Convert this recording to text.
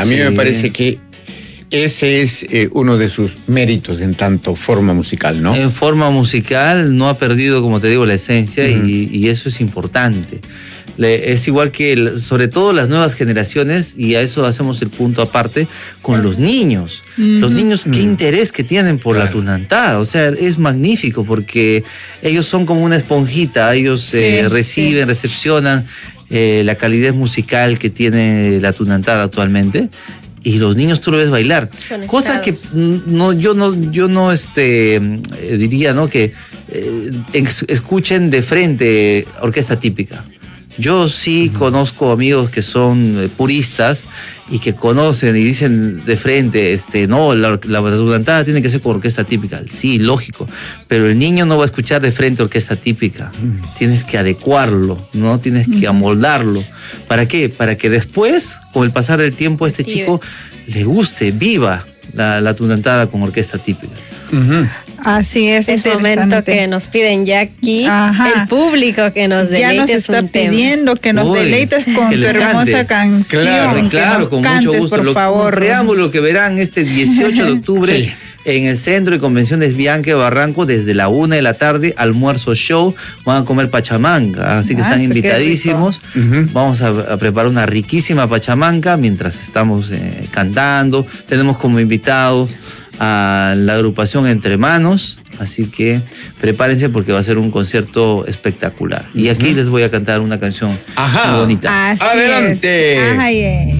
A mí me parece que ese es uno de sus méritos en tanto forma musical, ¿no? En forma musical no ha perdido, como te digo, la esencia y eso es importante. Es igual que, sobre todo las nuevas generaciones, y a eso hacemos el punto aparte, con los niños. Los niños, qué interés que tienen por la tunantá. O sea, es magnífico porque ellos son como una esponjita, ellos reciben, recepcionan la calidez musical que tiene la tunantá actualmente. Y los niños tú lo ves bailar. Conectados. Cosa que yo no diría, ¿no? Que escuchen de frente orquesta típica. Yo sí conozco amigos que son puristas y que conocen y dicen de frente, no, la tunantá tiene que ser con orquesta típica. Sí, lógico, pero el niño no va a escuchar de frente orquesta típica. Tienes que adecuarlo, ¿no? Tienes que amoldarlo. ¿Para qué? Para que después, con el pasar del tiempo, a este chico le guste, viva la tunantá con orquesta típica. Así es momento que nos piden ya aquí el público que nos deleites. Ya nos está pidiendo que nos deleites con tu hermosa canción. Claro, con mucho gusto. Por favor. Un preámbulo que verán este 18 de octubre en el Centro de Convenciones Bianque Barranco desde la 1 de la tarde, almuerzo show, van a comer pachamanca, así que están invitadísimos. Vamos a preparar una riquísima pachamanca mientras estamos cantando. Tenemos como invitados a la agrupación Entre Manos, así que prepárense porque va a ser un concierto espectacular. Y aquí les voy a cantar una canción muy bonita. Adelante.